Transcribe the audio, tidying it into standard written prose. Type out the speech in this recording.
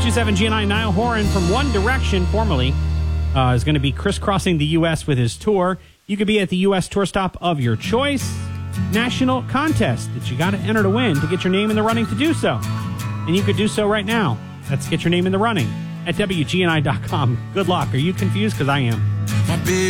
627 GNI. Niall Horan from One Direction, formerly, is going to be crisscrossing the U.S. with his tour. You could be at the U.S. tour stop of your choice. National contest that you got to enter to win to get your name in the running to do so. And you could do so right now. Let's get your name in the running at WGNI.com. Good luck. Are you confused? Because I am.